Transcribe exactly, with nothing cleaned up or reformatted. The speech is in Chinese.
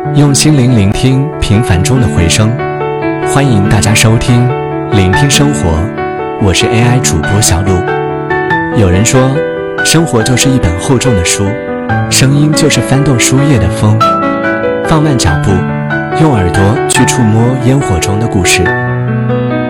用心灵聆听平凡中的回声。欢迎大家收听聆听生活，我是 A I 主播小鹿。有人说，生活就是一本厚重的书，声音就是翻动书页的风。放慢脚步，用耳朵去触摸烟火中的故事。